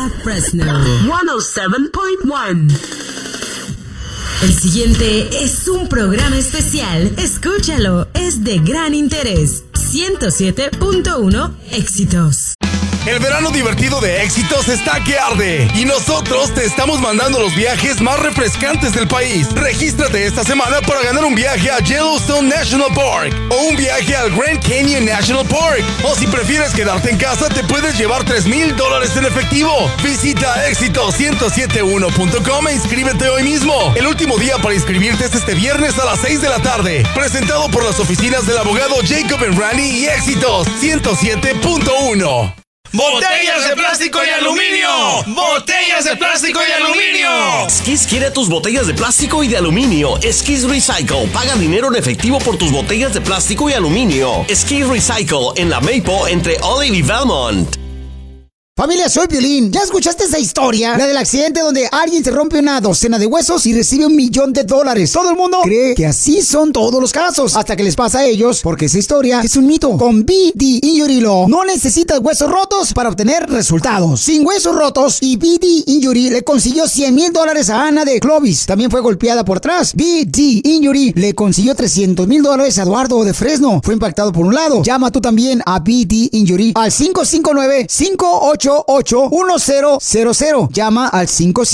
Fortaleza, Fresno 107.1. El siguiente es un programa especial. Escúchalo, es de gran interés. 107.1 Éxitos. El verano divertido de Éxitos está que arde y nosotros te estamos mandando los viajes más refrescantes del país. Regístrate esta semana para ganar un viaje a Yellowstone National Park o un viaje al Grand Canyon National Park. O si prefieres quedarte en casa, te puedes llevar $3,000 en efectivo. Visita éxito1071.com e inscríbete hoy mismo. El último día para inscribirte es este viernes a las 6 de la tarde. Presentado por las oficinas del abogado Jacob Rani y Éxitos 107.1. ¡Botellas de plástico y aluminio! ¡Botellas de plástico y aluminio! Skis quiere tus botellas de plástico y de aluminio. Skis Recycle. Paga dinero en efectivo por tus botellas de plástico y aluminio. Skis Recycle en la Maple entre Olive y Belmont. Familia, soy Piolín. ¿Ya escuchaste esa historia? La del accidente donde alguien se rompe una docena de huesos y recibe $1 millón. Todo el mundo cree que así son todos los casos, hasta que les pasa a ellos, porque esa historia es un mito. Con BD Injury Law no necesitas huesos rotos para obtener resultados. Sin huesos rotos, y BD Injury le consiguió $100,000 a Ana de Clovis. También fue golpeada por atrás. BD Injury le consiguió $300,000 a Eduardo de Fresno. Fue impactado por un lado. Llama tú también a BD Injury al 559-58 588-1000. Llama al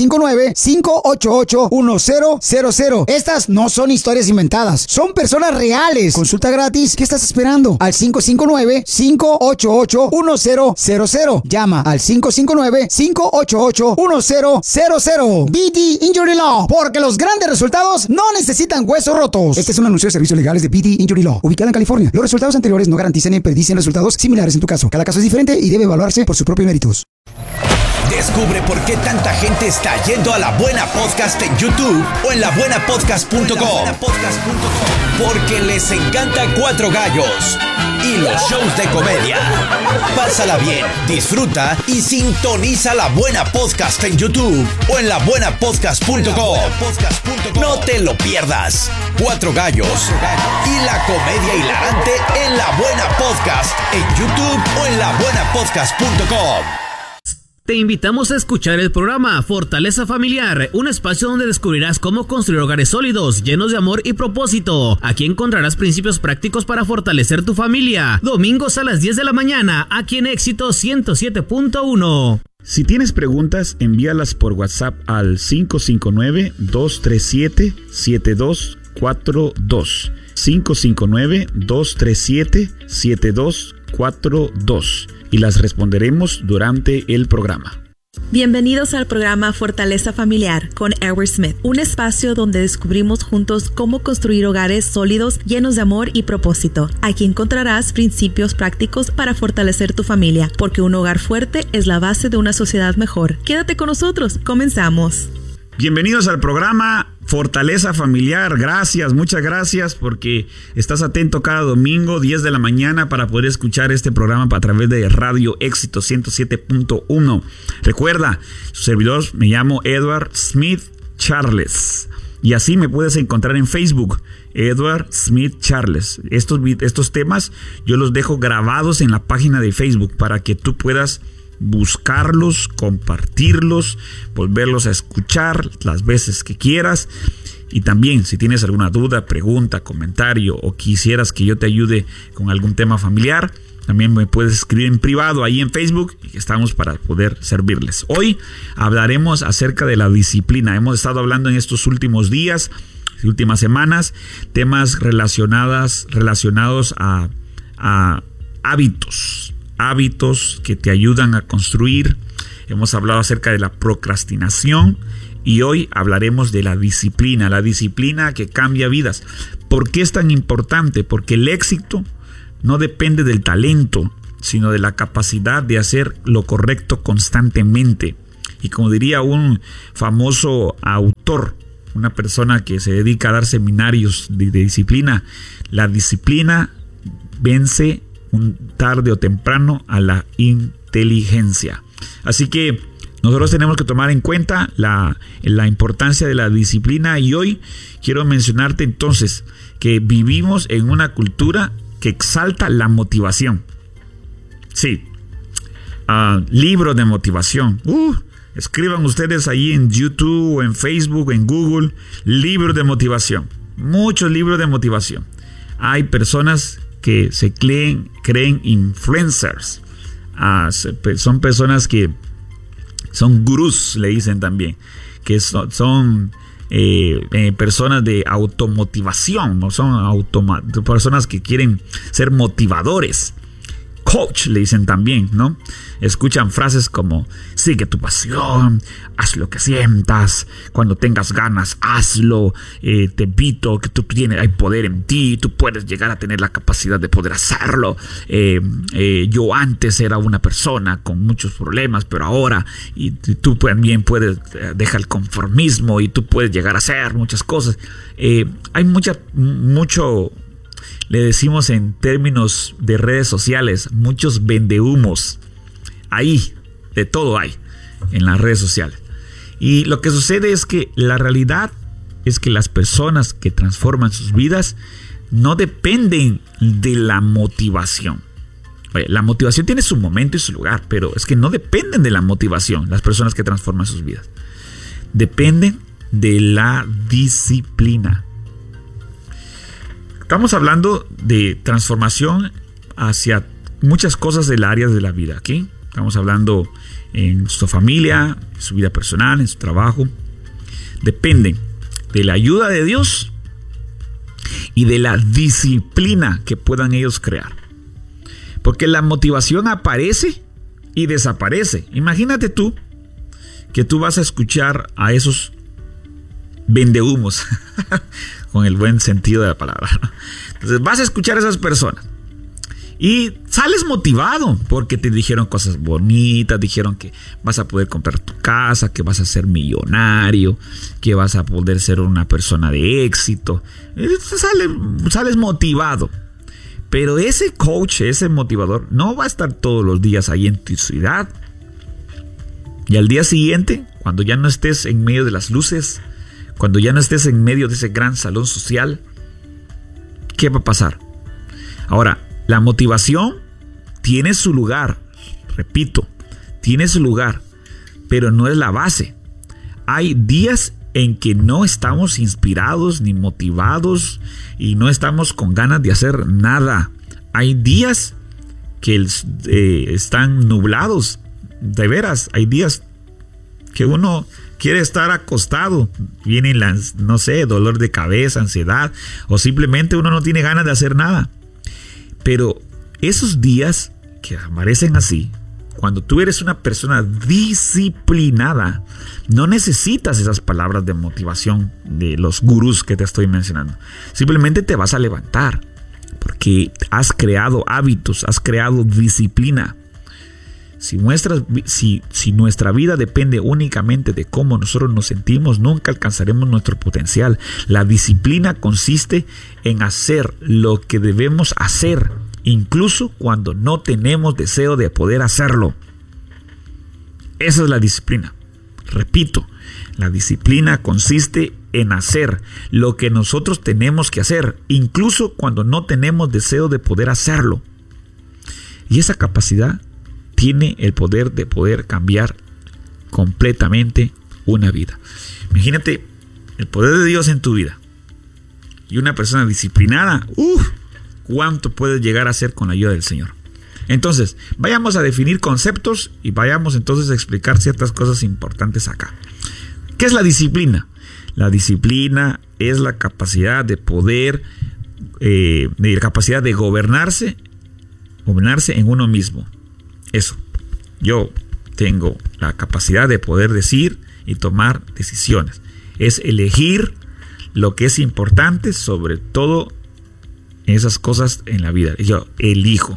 559-588-1000. Estas no son historias inventadas, son personas reales. Consulta gratis. ¿Qué estás esperando? Al 559-588-1000. Llama al 559-588-1000. BD Injury Law, porque los grandes resultados no necesitan huesos rotos. Este es un anuncio de servicios legales de BD Injury Law, ubicada en California. Los resultados anteriores no garantizan ni predicen resultados similares en tu caso. Cada caso es diferente y debe evaluarse por su propio mérito. Descubre por qué tanta gente está yendo a La Buena Podcast en YouTube o en labuenapodcast.com. Porque les encanta Cuatro Gallos y los shows de comedia. Pásala bien, disfruta y sintoniza La Buena Podcast en YouTube o en labuenapodcast.com. No te lo pierdas. Cuatro Gallos y la comedia hilarante en La Buena Podcast en YouTube o en labuenapodcast.com. Te invitamos a escuchar el programa Fortaleza Familiar, un espacio donde descubrirás cómo construir hogares sólidos, llenos de amor y propósito. Aquí encontrarás principios prácticos para fortalecer tu familia. Domingos a las 10 de la mañana, aquí en Éxito 107.1. Si tienes preguntas, envíalas por WhatsApp al 559-237-7242. 559-237-7242. Y las responderemos durante el programa. Bienvenidos al programa Fortaleza Familiar con Edward Smith, un espacio donde descubrimos juntos cómo construir hogares sólidos, llenos de amor y propósito. Aquí encontrarás principios prácticos para fortalecer tu familia, porque un hogar fuerte es la base de una sociedad mejor. Quédate con nosotros, comenzamos. Bienvenidos al programa Fortaleza Familiar. Gracias, muchas gracias porque estás atento cada domingo 10 de la mañana para poder escuchar este programa a través de Radio Éxito 107.1. Recuerda, su servidor me llamo Edward Smith Charles y así me puedes encontrar en Facebook, Edward Smith Charles. Estos temas yo los dejo grabados en la página de Facebook para que tú puedas buscarlos, compartirlos, volverlos a escuchar las veces que quieras. Y también si tienes alguna duda, pregunta, comentario o quisieras que yo te ayude con algún tema familiar, también me puedes escribir en privado ahí en Facebook y estamos para poder servirles. Hoy hablaremos acerca de la disciplina. Hemos estado hablando en estos últimos días, últimas semanas, temas relacionados a hábitos que te ayudan a construir. Hemos hablado acerca de la procrastinación y hoy hablaremos de la disciplina que cambia vidas. ¿Por qué es tan importante? Porque el éxito no depende del talento, sino de la capacidad de hacer lo correcto constantemente. Y como diría un famoso autor, una persona que se dedica a dar seminarios de disciplina, la disciplina vence tarde o temprano a la inteligencia. Así que nosotros tenemos que tomar en cuenta la importancia de la disciplina, y hoy quiero mencionarte entonces que vivimos en una cultura que exalta la motivación. Sí, Libros de motivación. Escriban ustedes ahí en YouTube, en Facebook, en Google, libros de motivación. Muchos libros de motivación. Hay personas que se creen influencers. Son personas que son gurús, le dicen también, que son personas de automotivación, no son personas que quieren ser motivadores. Coach, le dicen también, ¿no? Escuchan frases como: sigue tu pasión, haz lo que sientas, cuando tengas ganas, hazlo, te invito, que hay poder en ti, tú puedes llegar a tener la capacidad de poder hacerlo. Yo antes era una persona con muchos problemas, pero ahora y tú también puedes dejar el conformismo y tú puedes llegar a hacer muchas cosas. Hay mucho... Le decimos en términos de redes sociales, muchos vendehumos. Ahí, de todo hay en las redes sociales. Y lo que sucede es que la realidad es que las personas que transforman sus vidas no dependen de la motivación. Oye, la motivación tiene su momento y su lugar, pero es que no dependen de la motivación las personas que transforman sus vidas. Dependen de la disciplina. Estamos hablando de transformación hacia muchas cosas del área de la vida, ¿ok? Estamos hablando en su familia, en su vida personal, en su trabajo. Dependen de la ayuda de Dios y de la disciplina que puedan ellos crear. Porque la motivación aparece y desaparece. Imagínate tú que tú vas a escuchar a esos vendehumos con el buen sentido de la palabra. Entonces vas a escuchar a esas personas y sales motivado porque te dijeron cosas bonitas, dijeron que vas a poder comprar tu casa, que vas a ser millonario, que vas a poder ser una persona de éxito. Sales motivado. Pero ese coach, ese motivador, no va a estar todos los días ahí en tu ciudad. Y al día siguiente, cuando ya no estés en medio de las luces, cuando ya no estés en medio de ese gran salón social, ¿qué va a pasar? Ahora, la motivación tiene su lugar, repito, tiene su lugar, pero no es la base. Hay días en que no estamos inspirados ni motivados y no estamos con ganas de hacer nada. Hay días que están nublados, de veras, hay días que uno quiere estar acostado, vienen las, no sé, dolor de cabeza, ansiedad, o simplemente uno no tiene ganas de hacer nada. Pero esos días que aparecen así, cuando tú eres una persona disciplinada, no necesitas esas palabras de motivación de los gurús que te estoy mencionando. Simplemente te vas a levantar porque has creado hábitos, has creado disciplina. Si nuestra vida depende únicamente de cómo nosotros nos sentimos, nunca alcanzaremos nuestro potencial. La disciplina consiste en hacer lo que debemos hacer, incluso cuando no tenemos deseo de poder hacerlo. Esa es la disciplina. Repito, la disciplina consiste en hacer lo que nosotros tenemos que hacer, incluso cuando no tenemos deseo de poder hacerlo. Y esa capacidad tiene el poder de poder cambiar completamente una vida. Imagínate el poder de Dios en tu vida y una persona disciplinada. ¿Cuánto puedes llegar a hacer con la ayuda del Señor? Entonces, vayamos a definir conceptos y vayamos entonces a explicar ciertas cosas importantes acá. ¿Qué es la disciplina? La disciplina es la capacidad de poder, la capacidad de gobernarse en uno mismo. Eso, yo tengo la capacidad de poder decir y tomar decisiones. Es elegir lo que es importante sobre todo esas cosas en la vida. Yo elijo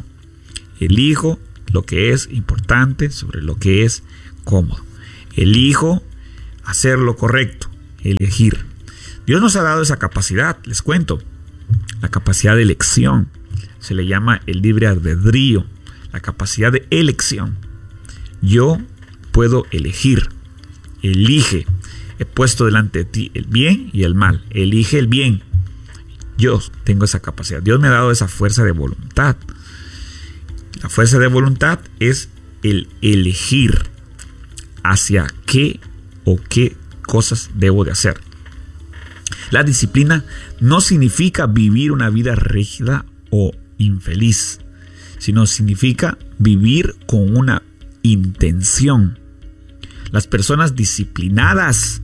lo que es importante sobre lo que es cómodo. Elijo hacer lo correcto, elegir. Dios nos ha dado esa capacidad, les cuento, la capacidad de elección. Se le llama el libre albedrío. La capacidad de elección. Yo puedo elegir. Elige. He puesto delante de ti el bien y el mal. Elige el bien. Yo tengo esa capacidad. Dios me ha dado esa fuerza de voluntad. La fuerza de voluntad es el elegir hacia qué o qué cosas debo de hacer. La disciplina no significa vivir una vida rígida o infeliz, sino significa vivir con una intención. Las personas disciplinadas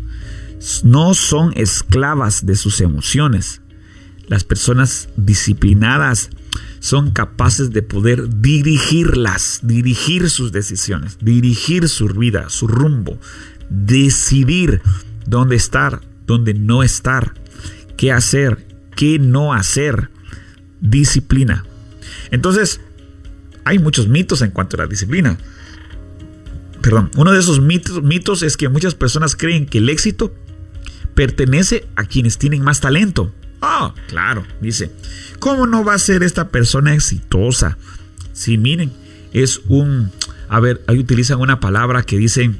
no son esclavas de sus emociones. Las personas disciplinadas son capaces de poder dirigirlas, dirigir sus decisiones, dirigir su vida, su rumbo, decidir dónde estar, dónde no estar, qué hacer, qué no hacer. Disciplina. Entonces, hay muchos mitos en cuanto a la disciplina. Uno de esos mitos es que muchas personas creen que el éxito pertenece a quienes tienen más talento. Claro, dice, ¿cómo no va a ser esta persona exitosa? Sí, miren, es ahí utilizan una palabra que dicen,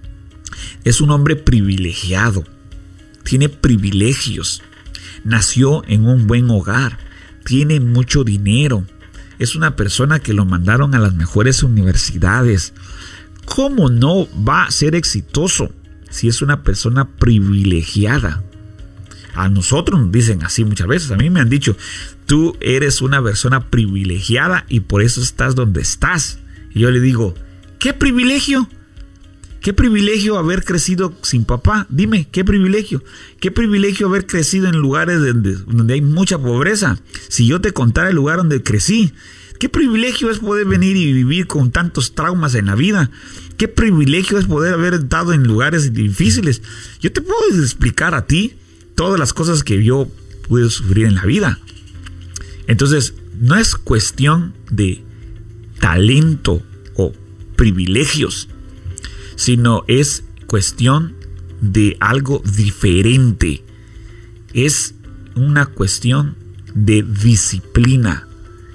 es un hombre privilegiado, tiene privilegios, nació en un buen hogar, tiene mucho dinero, es una persona que lo mandaron a las mejores universidades. ¿Cómo no va a ser exitoso si es una persona privilegiada? A nosotros nos dicen así muchas veces. A mí me han dicho, tú eres una persona privilegiada y por eso estás donde estás. Y yo le digo, ¿qué privilegio? ¿Qué privilegio haber crecido sin papá? Dime, ¿qué privilegio? ¿Qué privilegio haber crecido en lugares donde hay mucha pobreza? Si yo te contara el lugar donde crecí, ¿qué privilegio es poder venir y vivir con tantos traumas en la vida? ¿Qué privilegio es poder haber estado en lugares difíciles? Yo te puedo explicar a ti todas las cosas que yo pude sufrir en la vida. Entonces, no es cuestión de talento o privilegios, sino es cuestión de algo diferente. Es una cuestión de disciplina.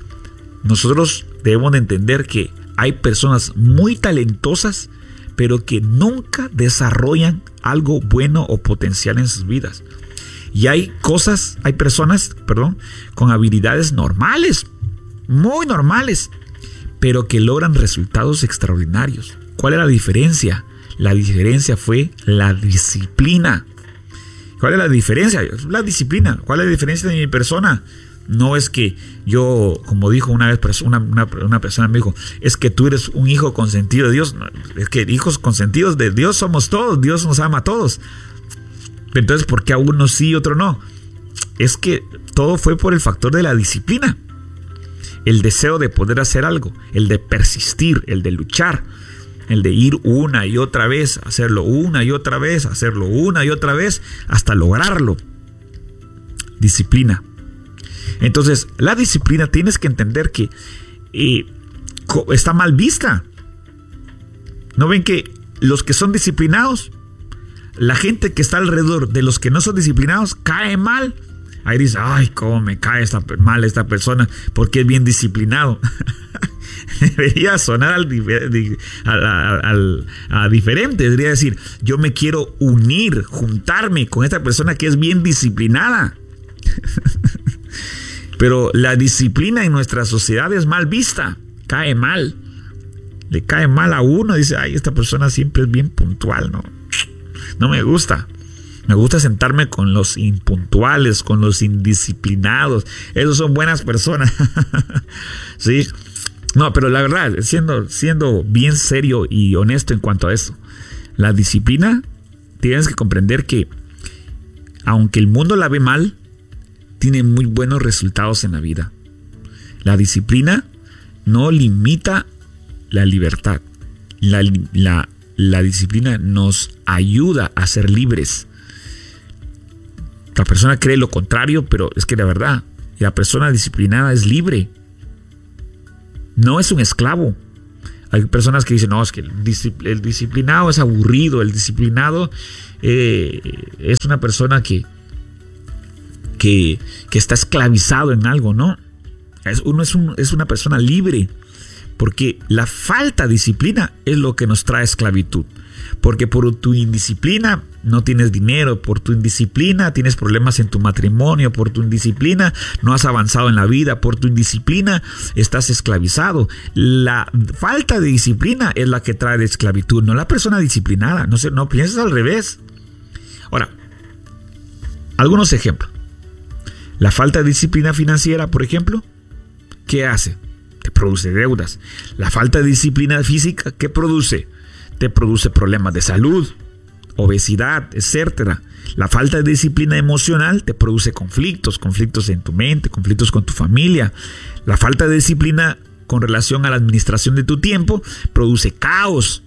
Nosotros debemos de entender que hay personas muy talentosas, pero que nunca desarrollan algo bueno o potencial en sus vidas. Y hay personas con habilidades normales, muy normales, pero que logran resultados extraordinarios. ¿Cuál es la diferencia? La diferencia fue la disciplina. ¿Cuál es la diferencia? La disciplina. ¿Cuál es la diferencia de mi persona? No es que yo, como dijo una vez una persona, me dijo, es que tú eres un hijo consentido de Dios. No, es que hijos consentidos de Dios somos todos. Dios nos ama a todos. Entonces, ¿por qué a uno sí y otro no? Es que todo fue por el factor de la disciplina. El deseo de poder hacer algo, el de persistir, el de luchar, el de ir una y otra vez, hacerlo una y otra vez, hacerlo una y otra vez, hasta lograrlo. Disciplina. Entonces, la disciplina tienes que entender que está mal vista. ¿No ven que los que son disciplinados, la gente que está alrededor de los que no son disciplinados, cae mal? Ahí dice, ay, cómo me cae mal esta persona porque es bien disciplinado. Debería sonar a diferente. Debería decir, yo me quiero unir, juntarme con esta persona que es bien disciplinada. Pero la disciplina en nuestra sociedad es mal vista, cae mal. Le cae mal a uno, dice, ay, esta persona siempre es bien puntual, no me gusta. Me gusta sentarme con los impuntuales, con los indisciplinados. Esos son buenas personas. Sí. No, pero la verdad, siendo bien serio y honesto en cuanto a esto, la disciplina, tienes que comprender que aunque el mundo la ve mal, tiene muy buenos resultados en la vida. La disciplina no limita la libertad. La disciplina nos ayuda a ser libres. La persona cree lo contrario, pero es que la verdad, la persona disciplinada es libre. No es un esclavo. Hay personas que dicen, no, es que el disciplinado es aburrido. El disciplinado es una persona que está esclavizado en algo, ¿no? Uno es una persona libre. Porque la falta de disciplina es lo que nos trae esclavitud. Porque por tu indisciplina no tienes dinero, por tu indisciplina tienes problemas en tu matrimonio, por tu indisciplina no has avanzado en la vida, por tu indisciplina estás esclavizado. La falta de disciplina es la que trae de esclavitud, no la persona disciplinada. No pienses al revés. Ahora, algunos ejemplos. La falta de disciplina financiera, por ejemplo, ¿qué hace? Te produce deudas. La falta de disciplina física, ¿qué produce? Te produce problemas de salud, obesidad, etc. La falta de disciplina emocional te produce conflictos en tu mente, conflictos con tu familia. La falta de disciplina con relación a la administración de tu tiempo produce caos.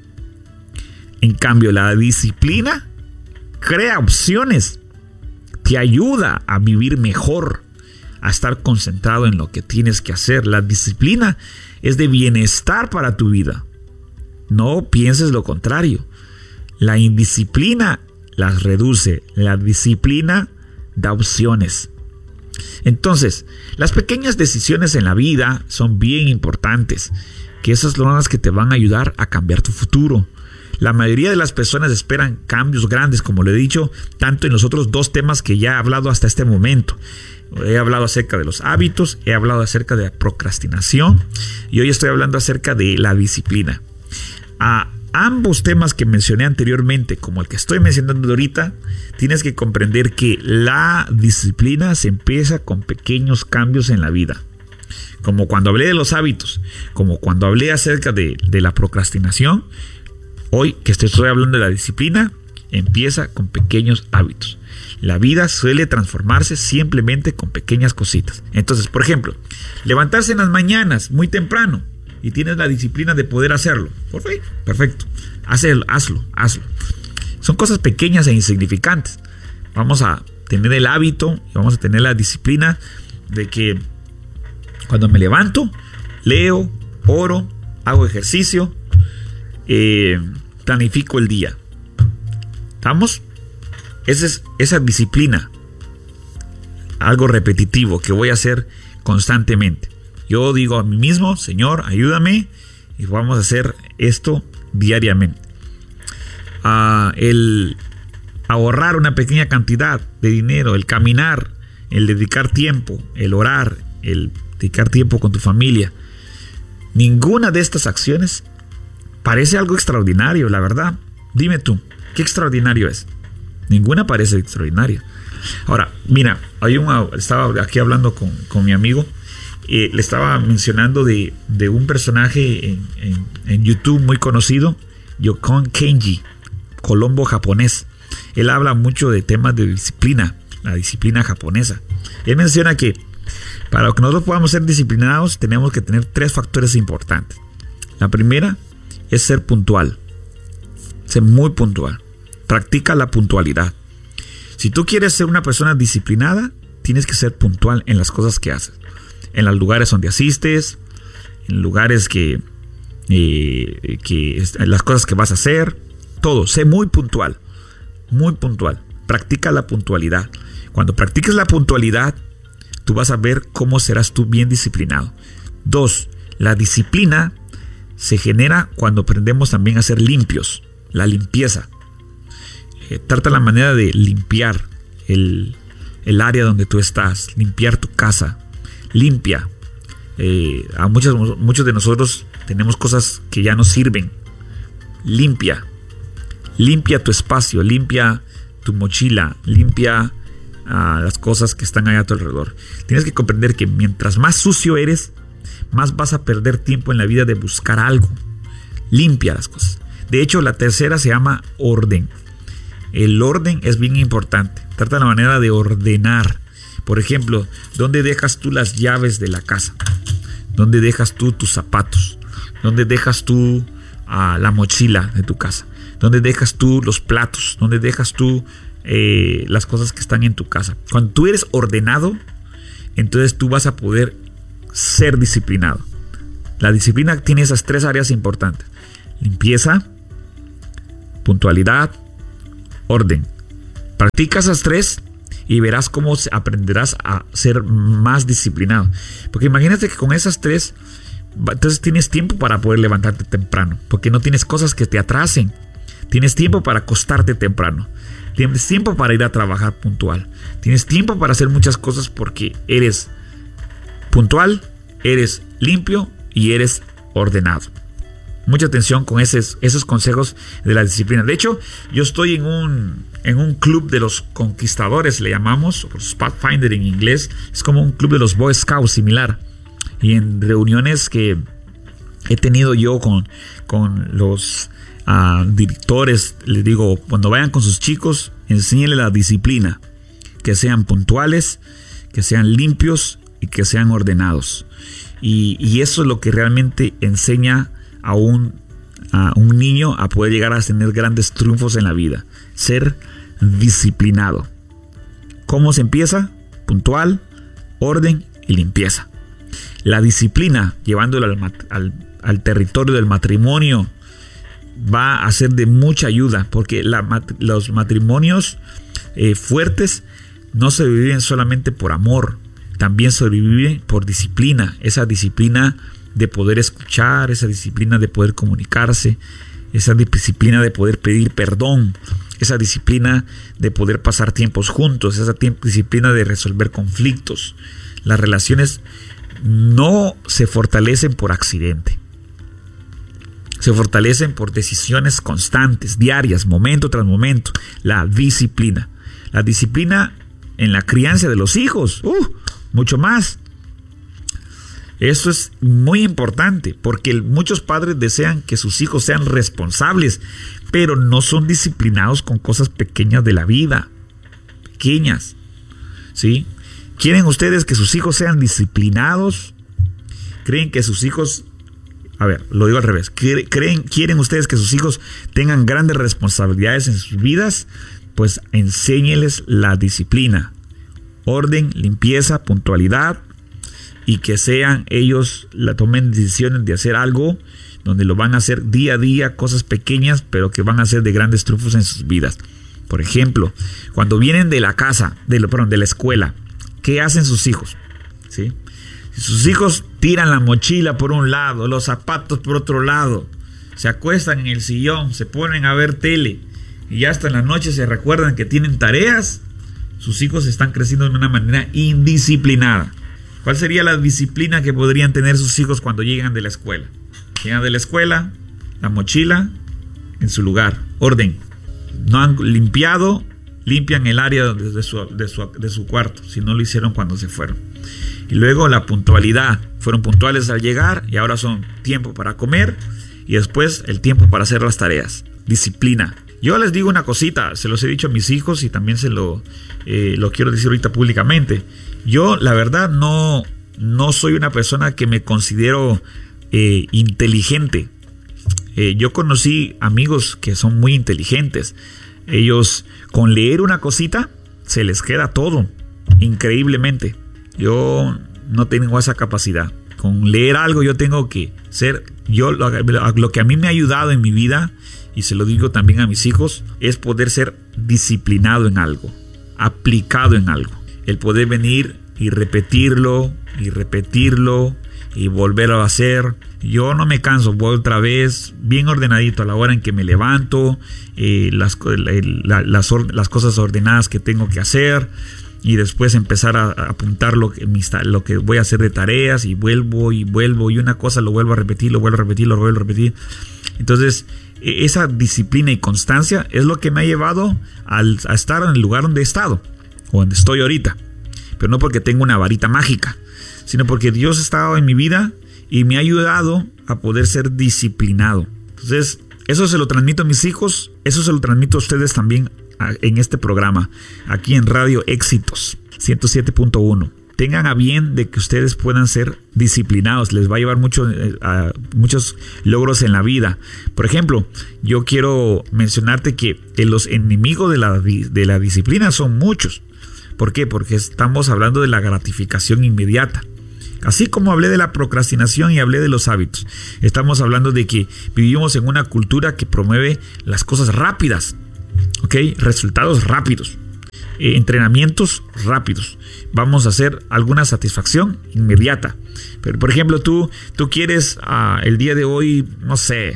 En cambio, la disciplina crea opciones, te ayuda a vivir mejor, a estar concentrado en lo que tienes que hacer. La disciplina es de bienestar para tu vida. No pienses lo contrario. La indisciplina las reduce. La disciplina da opciones. Entonces, las pequeñas decisiones en la vida son bien importantes, que esas son las que te van a ayudar a cambiar tu futuro. La mayoría de las personas esperan cambios grandes, como le he dicho, tanto en los otros dos temas que ya he hablado hasta este momento. He hablado acerca de los hábitos, he hablado acerca de la procrastinación y hoy estoy hablando acerca de la disciplina. A ambos temas que mencioné anteriormente, como el que estoy mencionando ahorita, tienes que comprender que la disciplina se empieza con pequeños cambios en la vida. Como cuando hablé de los hábitos, como cuando hablé acerca de la procrastinación, hoy que estoy hablando de la disciplina, empieza con pequeños hábitos. La vida suele transformarse simplemente con pequeñas cositas. Entonces, por ejemplo, levantarse en las mañanas muy temprano y tienes la disciplina de poder hacerlo. Perfecto. Hazlo. Son cosas pequeñas e insignificantes. Vamos a tener el hábito y vamos a tener la disciplina de que cuando me levanto, leo, oro, hago ejercicio, planifico el día. ¿Estamos? Esa disciplina, algo repetitivo que voy a hacer constantemente. Yo digo a mí mismo, Señor, ayúdame y vamos a hacer esto diariamente. El ahorrar una pequeña cantidad de dinero, el caminar, el dedicar tiempo, el orar, el dedicar tiempo con tu familia. Ninguna de estas acciones parece algo extraordinario, la verdad. Dime tú, ¿qué extraordinario es? Ninguna parece extraordinaria. Ahora, mira, estaba aquí hablando con mi amigo. Le estaba mencionando de un personaje en YouTube muy conocido, Yokon Kenji, colombo japonés. Él habla mucho de temas de disciplina, la disciplina japonesa. Él menciona que para que nosotros podamos ser disciplinados tenemos que tener 3 factores importantes. La primera es ser puntual, ser muy puntual. Practica la puntualidad. Si tú quieres ser una persona disciplinada, tienes que ser puntual en las cosas que haces. En los lugares donde asistes, en lugares las cosas que vas a hacer, todo. Sé muy puntual, muy puntual. Practica la puntualidad. Cuando practiques la puntualidad, tú vas a ver cómo serás tú bien disciplinado. 2, la disciplina se genera cuando aprendemos también a ser limpios. La limpieza. Trata la manera de limpiar el área donde tú estás, limpiar tu casa. Limpia. A muchos de nosotros tenemos cosas que ya no sirven. Limpia tu espacio, limpia tu mochila, limpia las cosas que están ahí a tu alrededor. Tienes que comprender que mientras más sucio eres, más vas a perder tiempo en la vida de buscar algo. Limpia las cosas. De hecho, la tercera se llama orden. El orden es bien importante. Trata la manera de ordenar. Por ejemplo, ¿dónde dejas tú las llaves de la casa? ¿Dónde dejas tú tus zapatos? ¿Dónde dejas tú la mochila de tu casa? ¿Dónde dejas tú los platos? ¿Dónde dejas tú las cosas que están en tu casa? Cuando tú eres ordenado, entonces tú vas a poder ser disciplinado. La disciplina tiene esas 3 áreas importantes: limpieza, puntualidad, orden. Practica esas 3 y verás cómo aprenderás a ser más disciplinado. Porque imagínate que con esas 3 entonces tienes tiempo para poder levantarte temprano, porque no tienes cosas que te atrasen. Tienes tiempo para acostarte temprano. Tienes tiempo para ir a trabajar puntual. Tienes tiempo para hacer muchas cosas porque eres puntual, eres limpio y eres ordenado. Mucha atención con esos consejos de la disciplina. De hecho, yo estoy en un club de los conquistadores, le llamamos, o Pathfinder en inglés. Es como un club de los Boy Scouts similar. Y en reuniones que he tenido yo con los directores, les digo, cuando vayan con sus chicos, enséñenle la disciplina. Que sean puntuales, que sean limpios y que sean ordenados. Y eso es lo que realmente enseña a un niño a poder llegar a tener grandes triunfos en la vida. Ser disciplinado. ¿Cómo se empieza? Puntual, orden y limpieza. La disciplina, llevándolo al territorio del matrimonio, va a ser de mucha ayuda, porque los matrimonios fuertes no se viven solamente por amor, también se vive por disciplina. Esa disciplina de poder escuchar, esa disciplina de poder comunicarse, esa disciplina de poder pedir perdón, esa disciplina de poder pasar tiempos juntos, esa disciplina de resolver conflictos. Las relaciones no se fortalecen por accidente. Se fortalecen por decisiones constantes, diarias, momento tras momento. La disciplina. La disciplina en la crianza de los hijos. Mucho más. Eso es muy importante porque muchos padres desean que sus hijos sean responsables, pero no son disciplinados con cosas pequeñas de la vida. Pequeñas. ¿Sí? ¿Quieren ustedes que sus hijos sean disciplinados? ¿Creen que sus hijos... A ver, lo digo al revés. ¿Quieren ustedes que sus hijos tengan grandes responsabilidades en sus vidas? Pues enséñeles la disciplina. Orden, limpieza, puntualidad. Y que sean ellos, tomen decisiones de hacer algo donde lo van a hacer día a día, cosas pequeñas, pero que van a ser de grandes triunfos en sus vidas. Por ejemplo, cuando vienen de la casa, de la escuela, ¿qué hacen sus hijos? ¿Sí? Si sus hijos tiran la mochila por un lado, los zapatos por otro lado, se acuestan en el sillón, se ponen a ver tele y ya hasta en la noche se recuerdan que tienen tareas, sus hijos están creciendo de una manera indisciplinada. ¿Cuál sería la disciplina que podrían tener sus hijos cuando llegan de la escuela? Llegan de la escuela, la mochila en su lugar, orden. No han limpiado, limpian el área de su cuarto, si no lo hicieron cuando se fueron. Y luego la puntualidad, fueron puntuales al llegar y ahora son tiempo para comer y después el tiempo para hacer las tareas. Disciplina. Yo les digo una cosita, se los he dicho a mis hijos y también lo quiero decir ahorita públicamente. Yo la verdad no soy una persona que me considero inteligente. Yo conocí amigos que son muy inteligentes. Ellos con leer una cosita se les queda todo, increíblemente. Yo no tengo esa capacidad. Con leer algo yo tengo que ser... Lo que a mí me ha ayudado en mi vida, y se lo digo también a mis hijos, es poder ser disciplinado en algo, aplicado en algo. El poder venir y repetirlo y volverlo a hacer. Yo no me canso, voy otra vez bien ordenadito a la hora en que me levanto, las cosas ordenadas que tengo que hacer, y después empezar a apuntar lo que voy a hacer de tareas, y vuelvo y una cosa lo vuelvo a repetir. Entonces esa disciplina y constancia es lo que me ha llevado a estar en el lugar donde he estado o donde estoy ahorita, pero no porque tengo una varita mágica, sino porque Dios ha estado en mi vida y me ha ayudado a poder ser disciplinado. Entonces eso se lo transmito a mis hijos, eso se lo transmito a ustedes también en este programa, aquí en Radio Éxitos 107.1. Tengan a bien de que ustedes puedan ser disciplinados. Les va a llevar muchos logros en la vida. Por ejemplo, yo quiero mencionarte que los enemigos de la disciplina son muchos. ¿Por qué? Porque estamos hablando de la gratificación inmediata. Así como hablé de la procrastinación y hablé de los hábitos, estamos hablando de que vivimos en una cultura que promueve las cosas rápidas, ¿ok? Resultados rápidos. entrenamientos rápidos. Vamos a hacer alguna satisfacción inmediata. Pero, por ejemplo, tú quieres el día de hoy, no sé,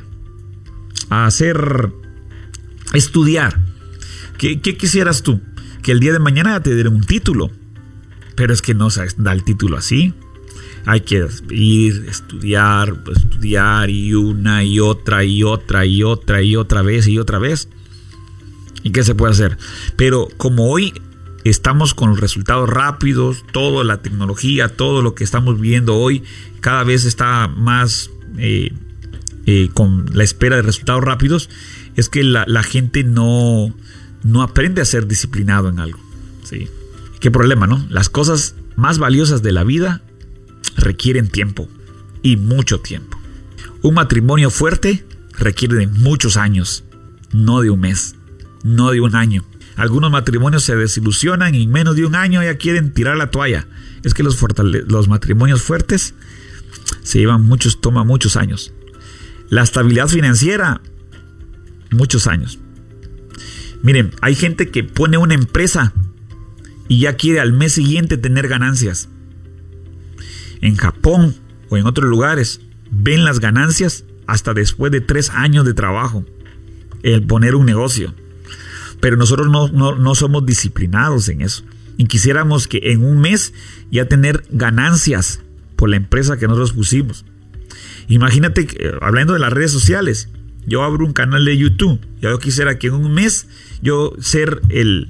estudiar. ¿Qué quisieras tú? Que el día de mañana te dieran un título. Pero es que no se da el título así. Hay que ir, estudiar y una y otra vez. ¿Y qué se puede hacer? Pero como hoy estamos con los resultados rápidos, toda la tecnología, todo lo que estamos viendo hoy, cada vez está más con la espera de resultados rápidos, es que la gente no aprende a ser disciplinado en algo. ¿Sí? ¿Qué problema, no? Las cosas más valiosas de la vida requieren tiempo, y mucho tiempo. Un matrimonio fuerte requiere de muchos años, no de un mes, no de un año. Algunos matrimonios se desilusionan y en menos de un año ya quieren tirar la toalla. Es que los matrimonios fuertes toma muchos años. La estabilidad financiera, muchos años. Miren, hay gente que pone una empresa y ya quiere al mes siguiente tener ganancias. En Japón o en otros lugares ven las ganancias hasta después de 3 años de trabajo, el poner un negocio. Pero nosotros no somos disciplinados en eso. Y quisiéramos que en un mes ya tener ganancias por la empresa que nosotros pusimos. Imagínate, hablando de las redes sociales, yo abro un canal de YouTube. Yo quisiera que en un mes yo ser el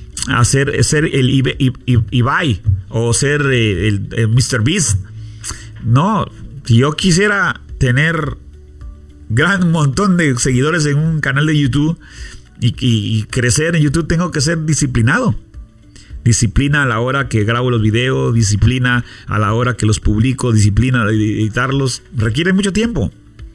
Ibai o ser el Mr. Beast. No, si yo quisiera tener gran montón de seguidores en un canal de YouTube y crecer en YouTube, tengo que ser disciplinado. Disciplina a la hora que grabo los videos, disciplina a la hora que los publico, disciplina de editarlos. Requiere mucho tiempo.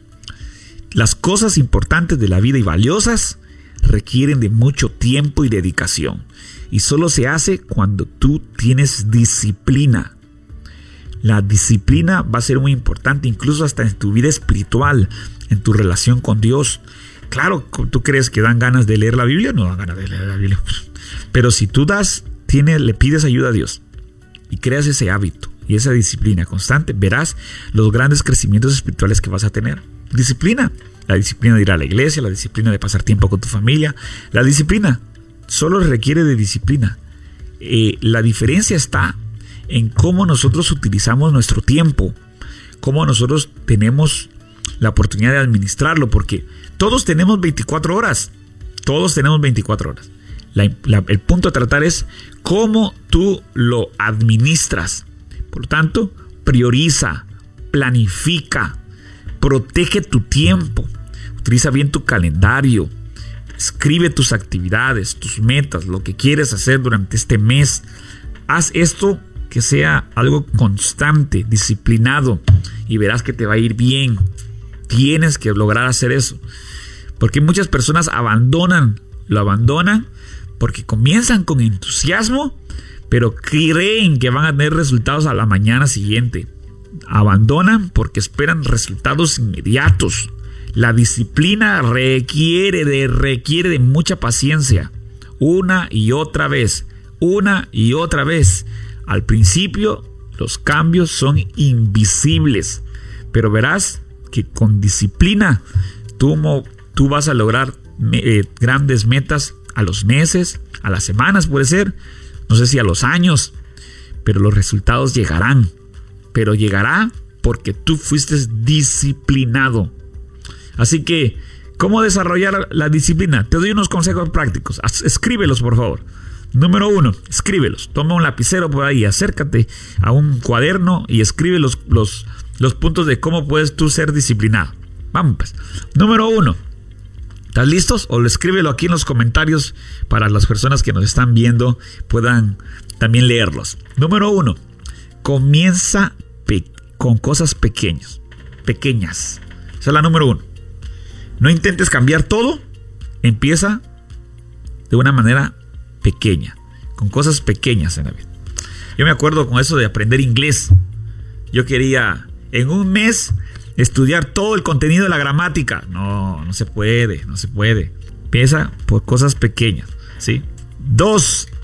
Las cosas importantes de la vida y valiosas requieren de mucho tiempo y dedicación. Y solo se hace cuando tú tienes disciplina. La disciplina va a ser muy importante, incluso hasta en tu vida espiritual, en tu relación con Dios. Claro, ¿tú crees que dan ganas de leer la Biblia? No dan ganas de leer la Biblia. Pero si tú le pides ayuda a Dios y creas ese hábito y esa disciplina constante, verás los grandes crecimientos espirituales que vas a tener. Disciplina. La disciplina de ir a la iglesia, la disciplina de pasar tiempo con tu familia. La disciplina solo requiere de disciplina. La diferencia está en cómo nosotros utilizamos nuestro tiempo, cómo nosotros tenemos la oportunidad de administrarlo, porque todos tenemos 24 horas. Todos tenemos 24 horas. El punto a tratar es cómo tú lo administras. Por lo tanto, prioriza, planifica, protege tu tiempo, utiliza bien tu calendario, escribe tus actividades, tus metas, lo que quieres hacer durante este mes. Haz esto que sea algo constante, disciplinado, y verás que te va a ir bien. Tienes que lograr hacer eso, porque muchas personas lo abandonan porque comienzan con entusiasmo, pero creen que van a tener resultados a la mañana siguiente. Abandonan porque esperan resultados inmediatos. La disciplina requiere de mucha paciencia. Una y otra vez. Al principio los cambios son invisibles, pero verás que con disciplina tú vas a lograr grandes metas a los meses, a las semanas puede ser, no sé si a los años, pero los resultados llegarán. Pero llegará porque tú fuiste disciplinado. Así que, ¿cómo desarrollar la disciplina? Te doy unos consejos prácticos. Escríbelos, por favor. Número 1, escríbelos. Toma un lapicero por ahí, acércate a un cuaderno y escribe los puntos de cómo puedes tú ser disciplinado. Vamos pues. Número 1. ¿Estás listos? O escríbelo aquí en los comentarios para las personas que nos están viendo puedan también leerlos. Número 1. Comienza con cosas pequeñas. Esa es la número 1. No intentes cambiar todo. Empieza de una manera pequeña, con cosas pequeñas en la vida. Yo me acuerdo con eso de aprender inglés. Yo quería en un mes estudiar todo el contenido de la gramática. No se puede. Empieza por cosas pequeñas, ¿sí? 2.